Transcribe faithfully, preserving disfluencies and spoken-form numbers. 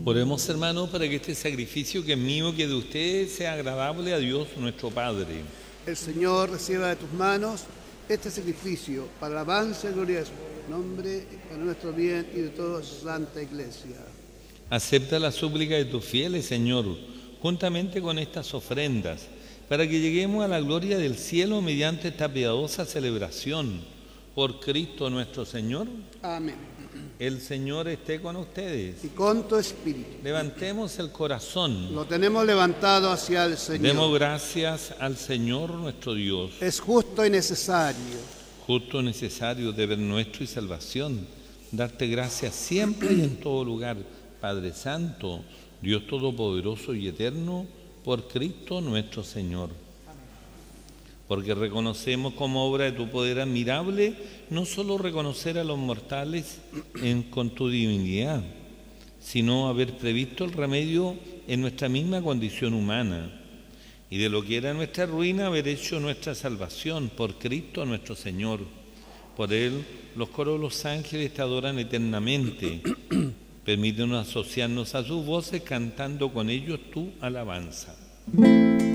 Oremos, hermanos, para que este sacrificio que es mío, que de ustedes, sea agradable a Dios nuestro Padre. El Señor reciba de tus manos este sacrificio para la alabanza y gloria de su nombre, para nuestro bien y de toda su santa iglesia. Acepta la súplica de tus fieles, Señor, juntamente con estas ofrendas, para que lleguemos a la gloria del cielo mediante esta piadosa celebración. Por Cristo nuestro Señor. Amén. El Señor esté con ustedes. Y con tu espíritu. Levantemos el corazón. Lo tenemos levantado hacia el Señor. Demos gracias al Señor nuestro Dios. Es justo y necesario. Justo y necesario, deber nuestro y salvación. Darte gracias siempre y en todo lugar, Padre Santo, Dios Todopoderoso y Eterno, por Cristo nuestro Señor. Porque reconocemos como obra de tu poder admirable, no solo reconocer a los mortales en, con tu divinidad, sino haber previsto el remedio en nuestra misma condición humana, y de lo que era nuestra ruina haber hecho nuestra salvación por Cristo nuestro Señor. Por Él los coros de los ángeles te adoran eternamente. Permítenos asociarnos a sus voces cantando con ellos tu alabanza.